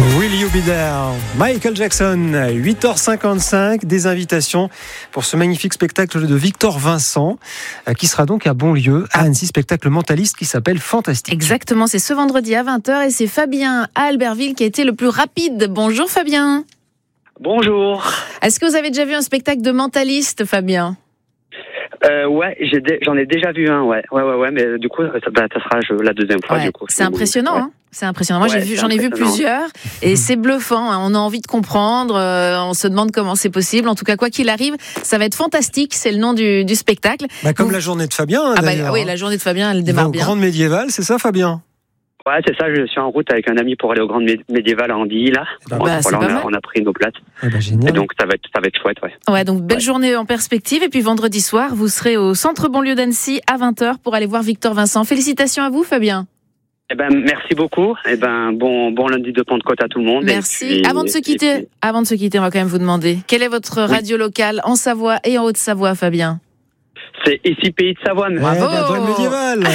Will You Be There? Michael Jackson, 8h55, des invitations pour ce magnifique spectacle de Victor Vincent, qui sera donc à Bonlieu, à Annecy, spectacle mentaliste qui s'appelle Fantastique. Exactement, c'est ce vendredi à 20h et c'est Fabien à Albertville qui a été le plus rapide. Bonjour Fabien. Bonjour. Est-ce que vous avez déjà vu un spectacle de mentaliste, Fabien ? Ouais, j'en ai déjà vu un, ouais, mais du coup, ça sera la deuxième fois, ouais, du coup. C'est impressionnant, hein. C'est impressionnant. Moi, ouais, j'en ai vu plusieurs et c'est bluffant. Hein. On a envie de comprendre. On se demande comment c'est possible. En tout cas, quoi qu'il arrive, ça va être fantastique. C'est le nom du spectacle. Comme la journée de Fabien. Oui, la journée de Fabien, elle démarre bien. Grande médiévale, c'est ça, Fabien? Ouais, c'est ça. Je suis en route avec un ami pour aller aux grandes médiévales à Andy, là. On a pris nos places. Génial. Et donc, ça va être chouette, ouais. Ouais, donc belle journée en perspective. Et puis vendredi soir, vous serez au centre Bonlieu d'Annecy à 20h pour aller voir Victor Vincent. Félicitations à vous, Fabien. Merci beaucoup. Bon lundi de Pentecôte à tout le monde. Merci. Avant de se quitter, on va quand même vous demander quelle est votre radio locale en Savoie et en Haute-Savoie, Fabien? C'est ici Pays de Savoie. Bravo. Bonne médiévale.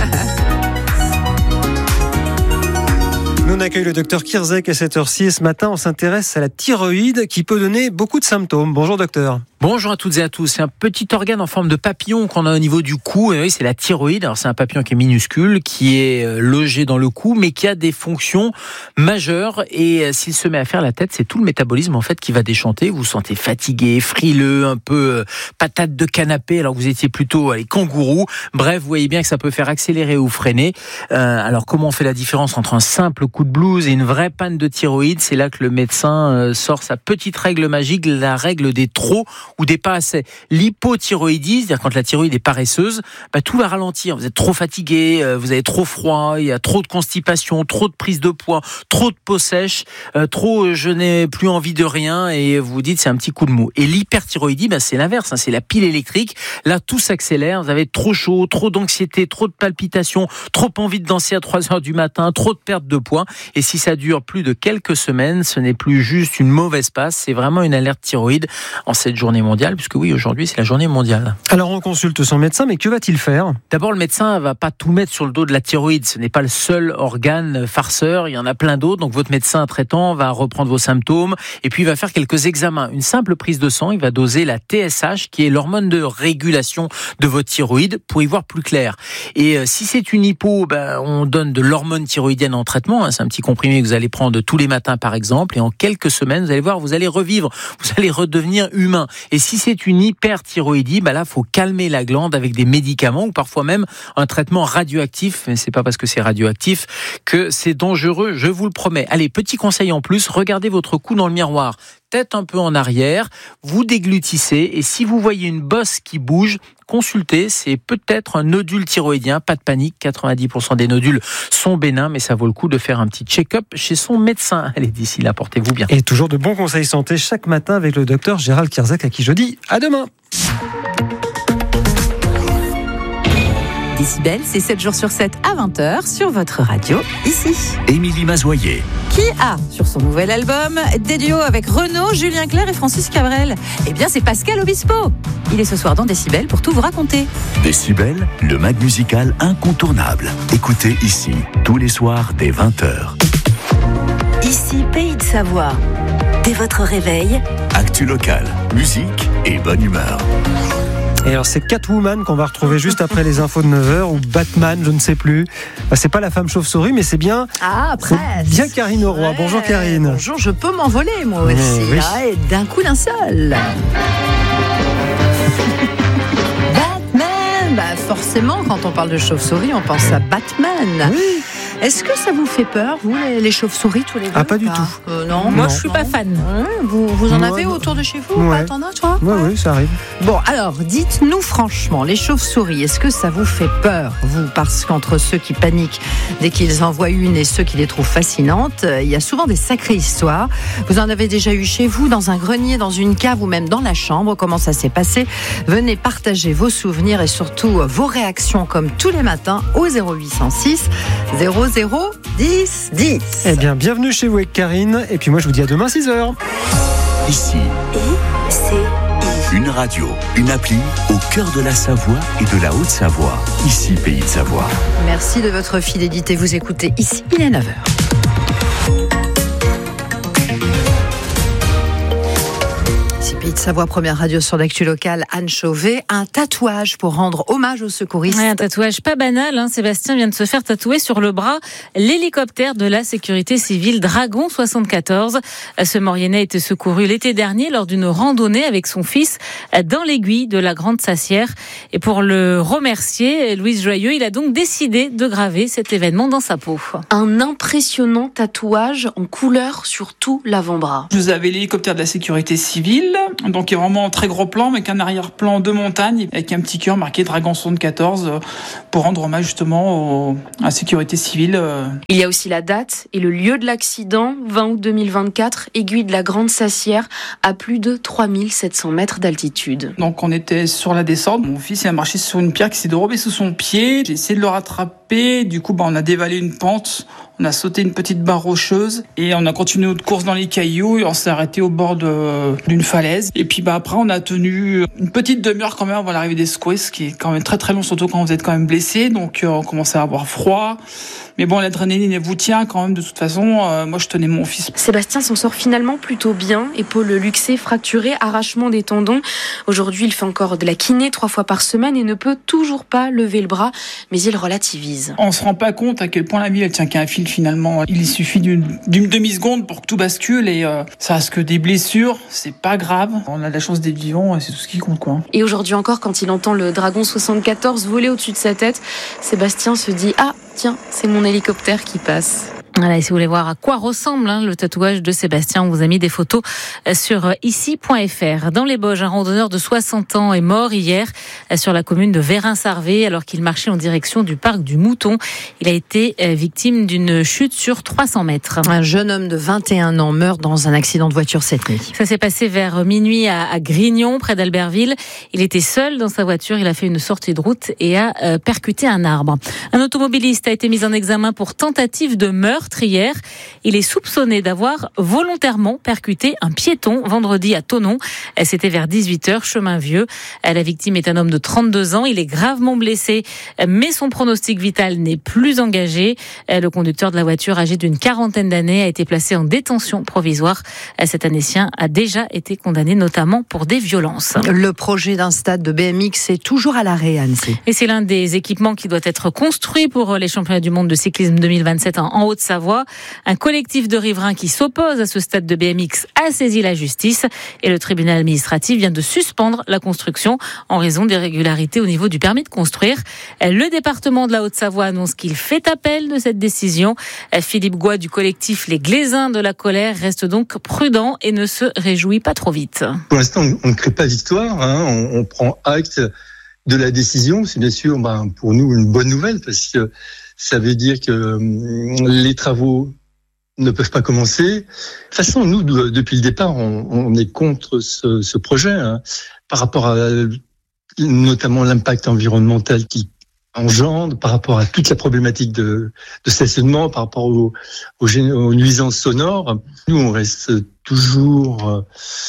Nous on accueille le docteur Kirzek à cette heure-ci et ce matin on s'intéresse à la thyroïde qui peut donner beaucoup de symptômes. Bonjour docteur. Bonjour à toutes et à tous. C'est un petit organe en forme de papillon qu'on a au niveau du cou. Et oui, c'est la thyroïde. Alors c'est un papillon qui est minuscule, qui est logé dans le cou, mais qui a des fonctions majeures. Et s'il se met à faire la tête, c'est tout le métabolisme en fait qui va déchanter. Vous vous sentez fatigué, frileux, un peu patate de canapé. Alors vous étiez plutôt kangourou. Bref, vous voyez bien que ça peut faire accélérer ou freiner. Alors comment on fait la différence entre un simple coup de blues et une vraie panne de thyroïde? C'est là que le médecin sort sa petite règle magique, la règle des trop ou des pas assez. L'hypothyroïdie, c'est-à-dire quand la thyroïde est paresseuse, tout va ralentir. Vous êtes trop fatigué, vous avez trop froid, il y a trop de constipation, trop de prise de poids, trop de peau sèche, trop je n'ai plus envie de rien et vous vous dites c'est un petit coup de mou. Et l'hyperthyroïdie, c'est l'inverse, c'est la pile électrique. Là, tout s'accélère, vous avez trop chaud, trop d'anxiété, trop de palpitations, trop envie de danser à 3h du matin, trop de perte de poids. Et si ça dure plus de quelques semaines, ce n'est plus juste une mauvaise passe, c'est vraiment une alerte thyroïde en cette journée mondiale, puisque oui, aujourd'hui, c'est la journée mondiale. Alors, on consulte son médecin, mais que va-t-il faire? D'abord, le médecin ne va pas tout mettre sur le dos de la thyroïde. Ce n'est pas le seul organe farceur, il y en a plein d'autres. Donc, votre médecin traitant va reprendre vos symptômes et puis il va faire quelques examens. Une simple prise de sang, il va doser la TSH, qui est l'hormone de régulation de votre thyroïde, pour y voir plus clair. Et si c'est une hypo, on donne de l'hormone thyroïdienne en traitement. C'est un petit comprimé que vous allez prendre tous les matins, par exemple. Et en quelques semaines, vous allez voir, vous allez revivre. Vous allez redevenir humain. Et si c'est une hyperthyroïdie, là, faut calmer la glande avec des médicaments ou parfois même un traitement radioactif. Mais c'est pas parce que c'est radioactif que c'est dangereux, je vous le promets. Allez, petit conseil en plus, regardez votre cou dans le miroir. Tête un peu en arrière, vous déglutissez et si vous voyez une bosse qui bouge, consultez, c'est peut-être un nodule thyroïdien, pas de panique, 90% des nodules sont bénins, mais ça vaut le coup de faire un petit check-up chez son médecin. Allez, d'ici là, portez-vous bien. Et toujours de bons conseils santé chaque matin avec le docteur Gérald Kirzek à qui je dis à demain. Décibel, c'est 7 jours sur 7 à 20h sur votre radio, ici. Émilie Mazoyer. Qui a, sur son nouvel album, des duos avec Renaud, Julien Clerc et Francis Cabrel. Eh bien, c'est Pascal Obispo. Il est ce soir dans Décibel pour tout vous raconter. Décibel, le mag musical incontournable. Écoutez ici, tous les soirs dès 20h. Ici, Pays de Savoie. Dès votre réveil, actu local, musique et bonne humeur. Et alors c'est Catwoman qu'on va retrouver juste après les infos de 9h ou Batman, je ne sais plus. C'est pas la femme chauve-souris, mais c'est bien. Presque. Bien Karine Auroy. Bonjour Karine. Bonjour, je peux m'envoler moi aussi, oui. et d'un coup d'un seul. Batman, forcément, quand on parle de chauve-souris, on pense à Batman. Oui. Est-ce que ça vous fait peur, vous, les chauves-souris, tous les deux? Pas du tout. Non, moi, je suis pas fan. Vous en avez autour de chez vous? Ouais. T'en as, toi? Oui, ça arrive. Bon, alors, dites-nous franchement, les chauves-souris, est-ce que ça vous fait peur, vous? Parce qu'entre ceux qui paniquent dès qu'ils en voient une et ceux qui les trouvent fascinantes, il y a souvent des sacrées histoires. Vous en avez déjà eu chez vous, dans un grenier, dans une cave ou même dans la chambre. Comment ça s'est passé? Venez partager vos souvenirs et surtout vos réactions comme tous les matins au 0806 0010 10. Eh bien, bienvenue chez vous avec Karine. Et puis moi, je vous dis à demain 6h. Ici, une radio, une appli au cœur de la Savoie et de la Haute-Savoie. Ici, Pays de Savoie. Merci de votre fidélité. Vous écoutez ici, il est 9h. de Savoie, première radio sur l'actu locale, Anne Chauvet. Un tatouage pour rendre hommage aux secouristes. Ouais, un tatouage pas banal. Sébastien vient de se faire tatouer sur le bras l'hélicoptère de la sécurité civile Dragon 74. Ce Mauriennais a été secouru l'été dernier lors d'une randonnée avec son fils dans l'aiguille de la Grande Sassière. Et pour le remercier, Louise Joyeux, il a donc décidé de graver cet événement dans sa peau. Un impressionnant tatouage en couleur sur tout l'avant-bras. Vous avez l'hélicoptère de la sécurité civile, donc il est vraiment en très gros plan avec un arrière-plan de montagne avec un petit cœur marqué Dragon 74 pour rendre hommage justement à la sécurité civile. Il y a aussi la date et le lieu de l'accident, 20 août 2024, aiguille de la Grande Sassière à plus de 3700 mètres d'altitude. Donc on était sur la descente, mon fils il a marché sur une pierre qui s'est dérobée sous son pied, j'ai essayé de le rattraper, du coup on a dévalé une pente. On a sauté une petite barre rocheuse et on a continué notre course dans les cailloux et on s'est arrêté au bord d'une falaise. Et puis après on a tenu une petite demi-heure quand même avant l'arrivée des secours, ce qui est quand même très très long, surtout quand vous êtes quand même blessé. Donc on commençait à avoir froid. Mais bon, l'adrénaline vous tient quand même de toute façon. Moi je tenais mon fils. Sébastien s'en sort finalement plutôt bien. Épaule luxée, fracturée, arrachement des tendons. Aujourd'hui il fait encore de la kiné 3 fois par semaine et ne peut toujours pas lever le bras. Mais il relativise. On se rend pas compte à quel point la vie elle tient qu'à un fil finalement. Il suffit d'une demi-seconde pour que tout bascule et ça reste que des blessures, c'est pas grave. On a de la chance d'être vivant et c'est tout ce qui compte quoi. Et aujourd'hui encore, quand il entend le Dragon 74 voler au-dessus de sa tête, Sébastien se dit « Ah, tiens, c'est mon hélicoptère qui passe ». Voilà, et si vous voulez voir à quoi ressemble le tatouage de Sébastien, on vous a mis des photos sur ici.fr. Dans les Bauges, un randonneur de 60 ans est mort hier sur la commune de Vérin-Sarvé alors qu'il marchait en direction du parc du Mouton. Il a été victime d'une chute sur 300 mètres. Un jeune homme de 21 ans meurt dans un accident de voiture cette nuit. Ça s'est passé vers minuit à Grignon, près d'Albertville. Il était seul dans sa voiture, il a fait une sortie de route et a percuté un arbre. Un automobiliste a été mis en examen pour tentative de meurtre hier. Il est soupçonné d'avoir volontairement percuté un piéton vendredi à Thonon. C'était vers 18h, chemin Vieux. La victime est un homme de 32 ans. Il est gravement blessé, mais son pronostic vital n'est plus engagé. Le conducteur de la voiture, âgé d'une 40aine d'années, a été placé en détention provisoire. Cet Annécien a déjà été condamné, notamment pour des violences. Le projet d'un stade de BMX est toujours à l'arrêt, Annecy. Et c'est l'un des équipements qui doit être construit pour les championnats du monde de cyclisme 2027 en Haute-Savoie. Un collectif de riverains qui s'oppose à ce stade de BMX a saisi la justice et le tribunal administratif vient de suspendre la construction en raison d'irrégularités au niveau du permis de construire. Le département de la Haute-Savoie annonce qu'il fait appel de cette décision. Philippe Goy du collectif Les Glaisins de la Colère reste donc prudent et ne se réjouit pas trop vite. Pour l'instant, on ne crée pas victoire, on prend acte de la décision. C'est bien sûr pour nous une bonne nouvelle parce que ça veut dire que les travaux ne peuvent pas commencer. De toute façon, nous, depuis le départ, on est contre ce projet par rapport à notamment l'impact environnemental qu'il engendre, par rapport à toute la problématique de stationnement, par rapport aux nuisances sonores. Nous, on reste toujours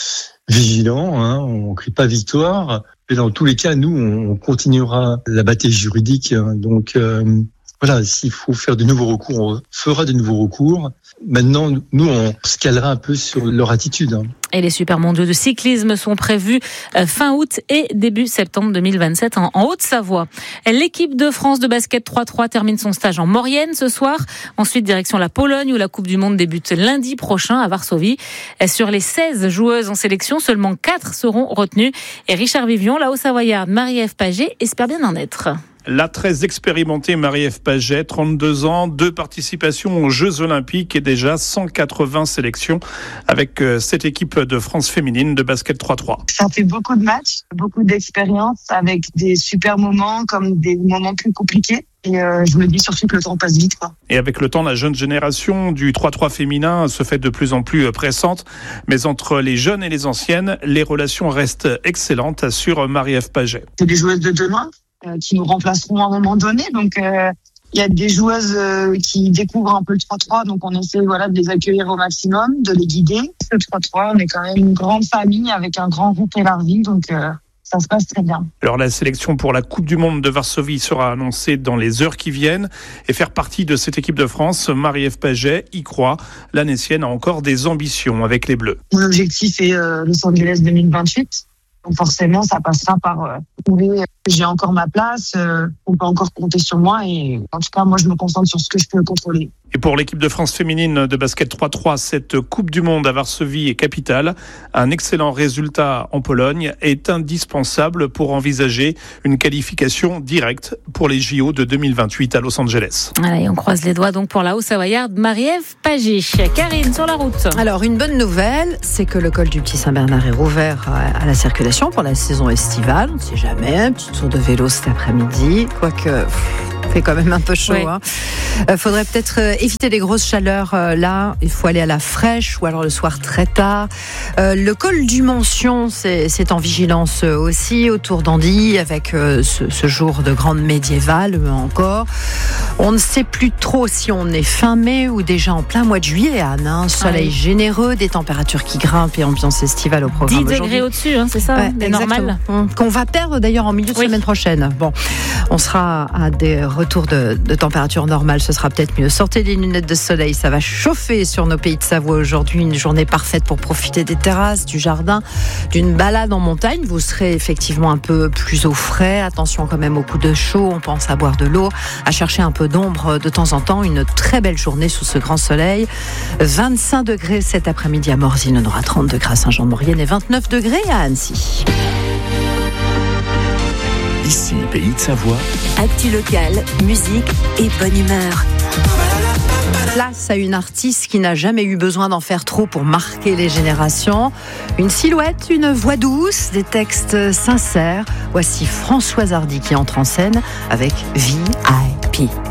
vigilants, on ne crie pas victoire. Mais dans tous les cas, nous, on continuera la bataille juridique. Donc, voilà, s'il faut faire de nouveaux recours, on fera de nouveaux recours. Maintenant, nous, on se calera un peu sur leur attitude. Et les super mondiaux de cyclisme sont prévus fin août et début septembre 2027 en Haute-Savoie. L'équipe de France de basket 3-3 termine son stage en Maurienne ce soir. Ensuite, direction la Pologne où la Coupe du Monde débute lundi prochain à Varsovie. Sur les 16 joueuses en sélection, seulement 4 seront retenues. Et Richard Vivion, la Haut-Savoyarde Marie-Ève Paget, espère bien en être. La très expérimentée Marie-Ève Paget, 32 ans, 2 participations aux Jeux Olympiques et déjà 180 sélections avec cette équipe de France féminine de basket 3-3. Ça fait beaucoup de matchs, beaucoup d'expérience avec des super moments comme des moments plus compliqués. Et je me dis surtout que le temps passe vite, quoi. Et avec le temps, la jeune génération du 3-3 féminin se fait de plus en plus pressante. Mais entre les jeunes et les anciennes, les relations restent excellentes, assure Marie-Ève Paget. C'est des joueuses de demain qui nous remplaceront à un moment donné. Donc, il y a des joueuses qui découvrent un peu le 3-3. Donc, on essaie de les accueillir au maximum, de les guider. Le 3-3, on est quand même une grande famille avec un grand groupe élargi. Donc, ça se passe très bien. Alors la sélection pour la Coupe du Monde de Varsovie sera annoncée dans les heures qui viennent et faire partie de cette équipe de France, Marie-Ève Paget y croit. L'Annécienne a encore des ambitions avec les Bleus. Mon objectif est Los Angeles 2028. Donc forcément, ça passera par trouver j'ai encore ma place, on peut encore compter sur moi et en tout cas, moi, je me concentre sur ce que je peux contrôler. Et pour l'équipe de France féminine de basket 3-3, cette Coupe du Monde à Varsovie est capitale. Un excellent résultat en Pologne est indispensable pour envisager une qualification directe pour les JO de 2028 à Los Angeles. Allez, on croise les doigts donc pour la Haut-Savoyarde Marie-Ève Paget. Karine, sur la route. Alors, une bonne nouvelle, c'est que le col du Petit Saint-Bernard est rouvert à la circulation pour la saison estivale. On ne sait jamais, un petit tour de vélo cet après-midi, quoique... fait quand même un peu chaud. Ouais. Faudrait peut-être éviter les grosses chaleurs là. Il faut aller à la fraîche ou alors le soir très tard. Le col du Mention, c'est en vigilance aussi autour d'Andy avec ce jour de grande médiévale encore. On ne sait plus trop si on est fin mai ou déjà en plein mois de juillet, Anne. Soleil généreux, des températures qui grimpent et ambiance estivale au programme. 10 degrés au-dessus, c'est ça, ouais, normal. Qu'on va perdre d'ailleurs en milieu de semaine prochaine. Bon, on sera à des retour de température normale, ce sera peut-être mieux. Sortez les lunettes de soleil, ça va chauffer sur nos pays de Savoie aujourd'hui. Une journée parfaite pour profiter des terrasses, du jardin, d'une balade en montagne. Vous serez effectivement un peu plus au frais. Attention quand même aux coups de chaud. On pense à boire de l'eau, à chercher un peu d'ombre de temps en temps. Une très belle journée sous ce grand soleil. 25 degrés cet après-midi à Morzine. On aura 30 degrés à Saint-Jean-de-Maurienne et 29 degrés à Annecy. Ici, Pays de Savoie. Actu locale, musique et bonne humeur. Place à une artiste qui n'a jamais eu besoin d'en faire trop pour marquer les générations. Une silhouette, une voix douce, des textes sincères. Voici Françoise Hardy qui entre en scène avec VIP.